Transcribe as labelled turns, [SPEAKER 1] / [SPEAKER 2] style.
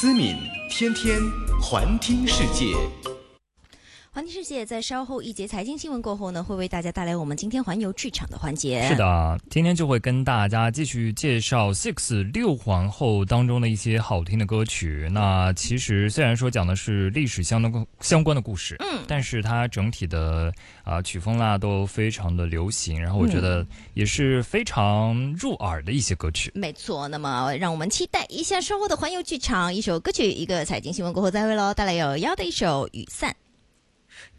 [SPEAKER 1] 思敏天天环听世界。
[SPEAKER 2] 环听世界在稍后一节财经新闻过后呢，会为大家带来我们今天环游剧场的环节。
[SPEAKER 3] 是的，今天就会跟大家继续介绍 Six 六皇后当中的一些好听的歌曲。那其实虽然说讲的是历史相关的故事，但是它整体的曲风啦都非常的流行，然后我觉得也是非常入耳的一些歌曲。
[SPEAKER 2] 没错，那么让我们期待一下稍后的环游剧场，一首歌曲一个财经新闻过后再会咯，带来有妖的一首雨伞。